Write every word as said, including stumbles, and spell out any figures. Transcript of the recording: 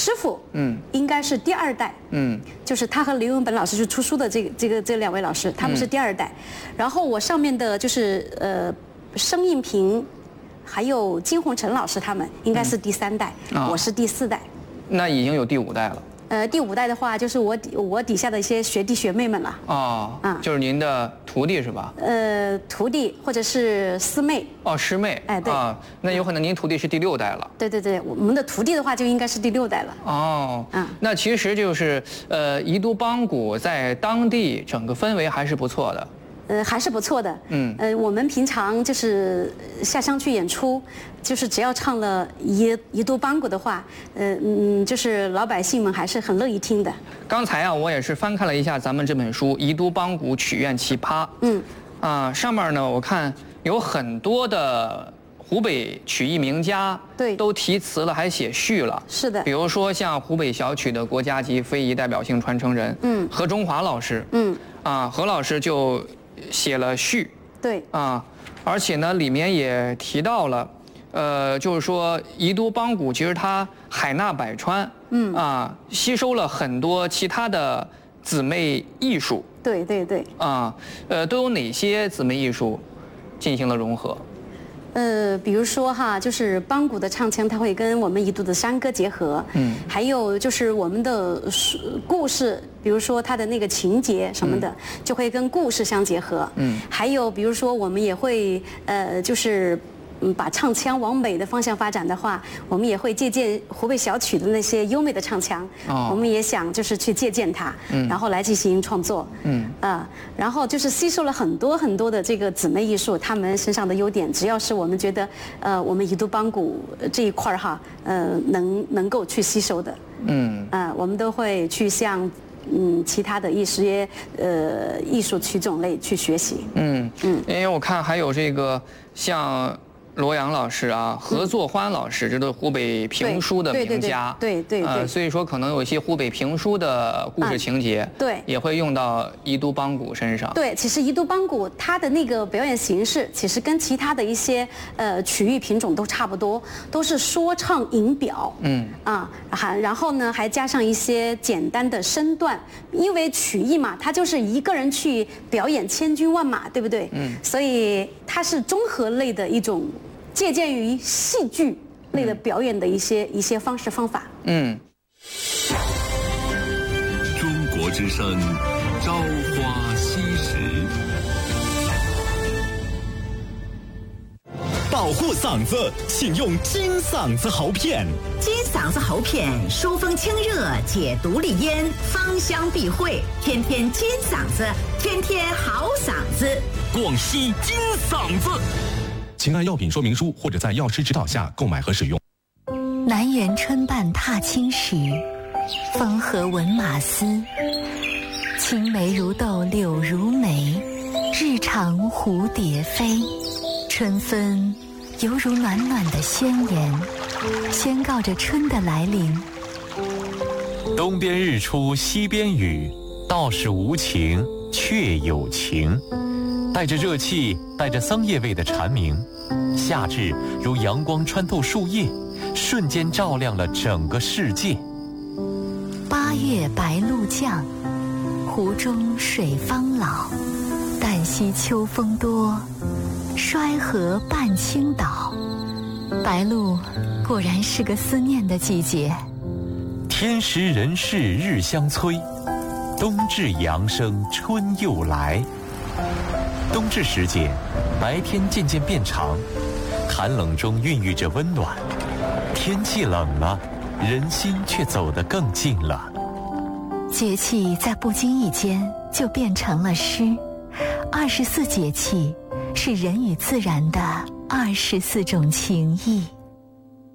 师傅，嗯，应该是第二代，嗯，就是他和刘永本老师就出书的这个这个这两位老师，他们是第二代。嗯、然后我上面的就是呃，生应平，还有金宏成老师他们应该是第三代，嗯、我是第四代。 那已经有第五代了。 呃，第五代的话，就是我底我底下的一些学弟学妹们了。 哦，啊，就是您的徒弟是吧？ 呃，徒弟或者是师妹。 哦，师妹。 哎，对。 啊，那有可能您徒弟是第六代了。 对对对，我们的徒弟的话就应该是第六代了。 哦，嗯，那其实就是呃，宜都邦鼓在当地整个氛围还是不错的。 呃，还是不错的。嗯，呃，我们平常就是下乡去演出，就是只要唱了宜宜都邦鼓的话，呃嗯，就是老百姓们还是很乐意听的。 刚才啊，我也是翻看了一下咱们这本书《宜都邦鼓曲苑奇葩》。嗯，啊，上面呢，我看有很多的湖北曲艺名家， 对， 都题词了，还写序了。 是的。 比如说像湖北小曲的国家级非遗代表性传承人，嗯，何中华老师，嗯，啊，何老师就写了序， 对啊，而且呢，里面也提到了，呃，就是说宜都邦鼓其实它海纳百川，嗯啊，吸收了很多其他的姊妹艺术， 对对对， 啊，呃，都有哪些姊妹艺术进行了融合？ 呃，比如说哈，就是邦鼓的唱腔，它会跟我们宜都的山歌结合，嗯，还有就是我们的故事，比如说它的那个情节什么的，嗯、就会跟故事相结合，嗯，还有比如说我们也会呃，就是嗯，把唱腔往美的方向发展的话，我们也会借鉴湖北小曲的那些优美的唱腔，哦、我们也想就是去借鉴它，嗯，然后来进行创作，嗯啊、呃，然后就是吸收了很多很多的这个姊妹艺术，他们身上的优点，只要是我们觉得呃我们宜都邦鼓这一块儿哈，呃能能够去吸收的，嗯啊、呃，我们都会去向嗯其他的一些呃艺术曲种类去学习，嗯嗯，因为我看还有这个像罗阳老师啊，何作欢老师，这都是湖北评书的名家， 对对对， 呃，所以说可能有一些湖北评书的故事情节，对，也会用到宜都邦鼓身上。 对，其实宜都邦鼓它的那个表演形式，其实跟其他的一些呃曲艺品种都差不多，都是说唱吟表，嗯啊，还然后呢还加上一些简单的身段，因为曲艺嘛，它就是一个人去表演千军万马，对不对？嗯，所以它是综合类的一种。借鉴于戏剧类的表演的一些、嗯、一些方式方法。嗯。 中国之声，朝花夕拾。保护嗓子，请用金嗓子喉片。 金嗓子喉片，疏风清热，解毒利咽，芳香避秽，天天金嗓子，天天好嗓子。 广西金嗓子。请按药品说明书或者在药师指导下购买和使用。 南园春半踏青时，风和闻马嘶。青梅如豆，柳如眉，日长蝴蝶飞。春分犹如暖暖的宣言，宣告着春的来临。 东边日出西边雨，道是无晴却有晴。带着热气，带着桑叶味的蝉鸣，夏至如阳光穿透树叶，瞬间照亮了整个世界。 八月白露降，湖中水方老，旦夕秋风多，衰河半倾倒。白露果然是个思念的季节。 天时人事日相催，冬至阳生春又来。冬至时节，白天渐渐变长，寒冷中孕育着温暖。天气冷了，人心却走得更近了。 节气在不经意间就变成了诗。二十四节气是人与自然的二十四种情谊。